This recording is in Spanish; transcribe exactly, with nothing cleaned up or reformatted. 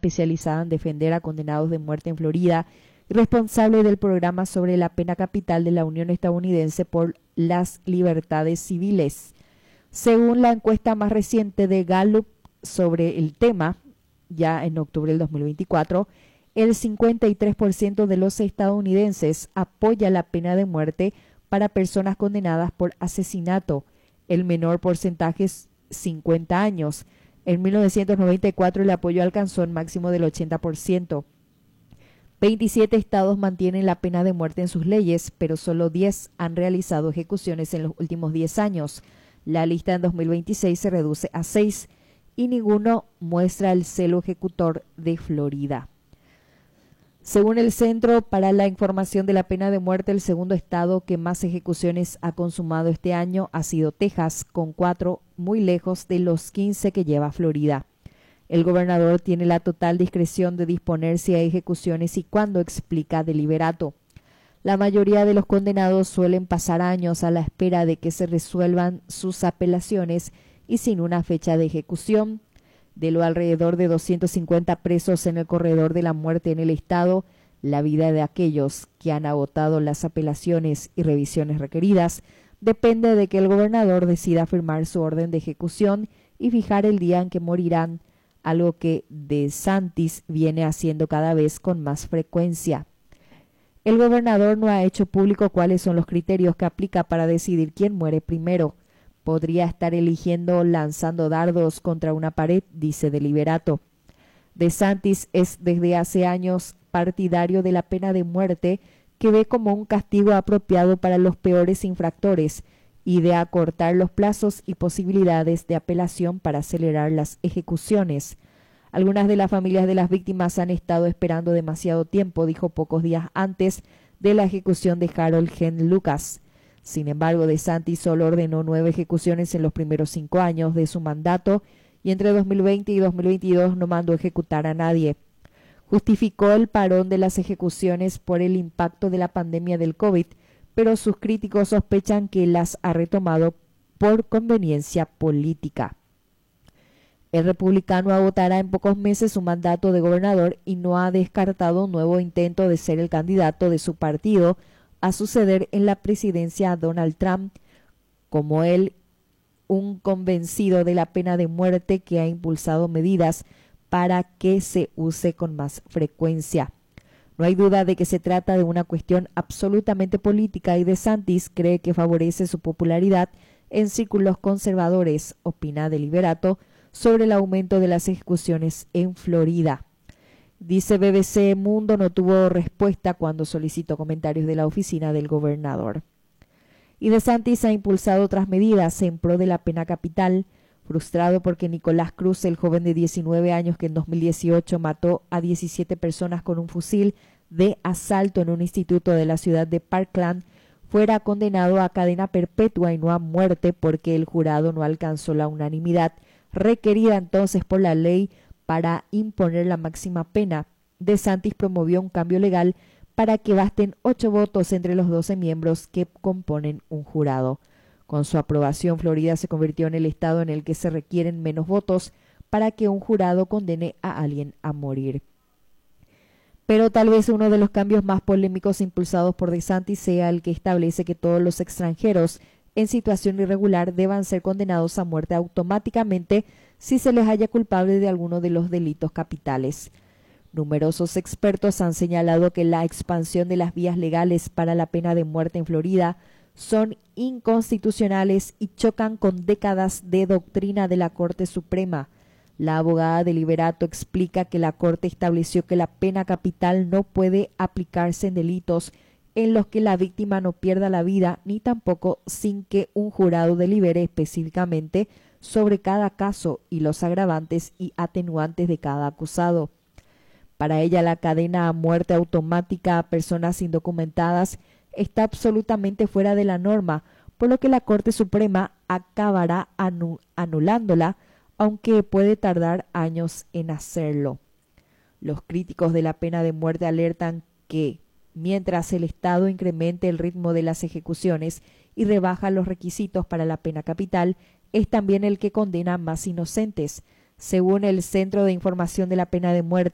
especializada en defender a condenados de muerte en Florida y responsable del programa sobre la pena capital de la Unión Estadounidense por las Libertades Civiles. Según la encuesta más reciente de Gallup sobre el tema, ya en octubre del dos mil veinticuatro, el cincuenta y tres por ciento de los estadounidenses apoya la pena de muerte para personas condenadas por asesinato. El menor porcentaje es cincuenta años. En mil novecientos noventa y cuatro el apoyo alcanzó el máximo del ochenta por ciento. veintisiete estados mantienen la pena de muerte en sus leyes, pero solo diez han realizado ejecuciones en los últimos diez años. La lista en dos mil veintiséis se reduce a seis y ninguno muestra el celo ejecutor de Florida. Según el Centro para la Información de la Pena de Muerte, el segundo estado que más ejecuciones ha consumado este año ha sido Texas, con cuatro, muy lejos de los quince que lleva Florida. El gobernador tiene la total discreción de disponer si hay ejecuciones y cuándo, explica Deliberato. La mayoría de los condenados suelen pasar años a la espera de que se resuelvan sus apelaciones y sin una fecha de ejecución. De lo alrededor de doscientos cincuenta presos en el corredor de la muerte en el estado, la vida de aquellos que han agotado las apelaciones y revisiones requeridas depende de que el gobernador decida firmar su orden de ejecución y fijar el día en que morirán, algo que DeSantis viene haciendo cada vez con más frecuencia. El gobernador no ha hecho público cuáles son los criterios que aplica para decidir quién muere primero. Podría estar eligiendo lanzando dardos contra una pared, dice Deliberato. DeSantis es desde hace años partidario de la pena de muerte, que ve como un castigo apropiado para los peores infractores y de acortar los plazos y posibilidades de apelación para acelerar las ejecuciones. Algunas de las familias de las víctimas han estado esperando demasiado tiempo, dijo pocos días antes de la ejecución de Harold Gen Lucas. Sin embargo, DeSantis solo ordenó nueve ejecuciones en los primeros cinco años de su mandato y entre dos mil veinte y dos mil veintidós no mandó ejecutar a nadie. Justificó el parón de las ejecuciones por el impacto de la pandemia del COVID, pero sus críticos sospechan que las ha retomado por conveniencia política. El republicano agotará en pocos meses su mandato de gobernador y no ha descartado un nuevo intento de ser el candidato de su partido a suceder en la presidencia a Donald Trump, como él, un convencido de la pena de muerte que ha impulsado medidas para que se use con más frecuencia. No hay duda de que se trata de una cuestión absolutamente política y DeSantis cree que favorece su popularidad en círculos conservadores, opina Deliberato, sobre el aumento de las ejecuciones en Florida. Dice B B C Mundo no tuvo respuesta cuando solicitó comentarios de la oficina del gobernador. Y DeSantis ha impulsado otras medidas en pro de la pena capital, frustrado porque Nicolás Cruz, el joven de diecinueve años que en dos mil dieciocho mató a diecisiete personas con un fusil de asalto en un instituto de la ciudad de Parkland, fuera condenado a cadena perpetua y no a muerte porque el jurado no alcanzó la unanimidad requerida entonces por la ley para imponer la máxima pena. DeSantis promovió un cambio legal para que basten ocho votos entre los doce miembros que componen un jurado. Con su aprobación, Florida se convirtió en el estado en el que se requieren menos votos para que un jurado condene a alguien a morir. Pero tal vez uno de los cambios más polémicos impulsados por DeSantis sea el que establece que todos los extranjeros en situación irregular deban ser condenados a muerte automáticamente si se les halla culpable de alguno de los delitos capitales. Numerosos expertos han señalado que la expansión de las vías legales para la pena de muerte en Florida son inconstitucionales y chocan con décadas de doctrina de la Corte Suprema. La abogada Deliberato explica que la Corte estableció que la pena capital no puede aplicarse en delitos en los que la víctima no pierda la vida, ni tampoco sin que un jurado delibere específicamente sobre cada caso y los agravantes y atenuantes de cada acusado. Para ella, la cadena a muerte automática a personas indocumentadas está absolutamente fuera de la norma, por lo que la Corte Suprema acabará anu- anulándola, aunque puede tardar años en hacerlo. Los críticos de la pena de muerte alertan que, mientras el Estado incremente el ritmo de las ejecuciones y rebaja los requisitos para la pena capital, es también el que condena más inocentes. Según el Centro de Información de la Pena de Muerte,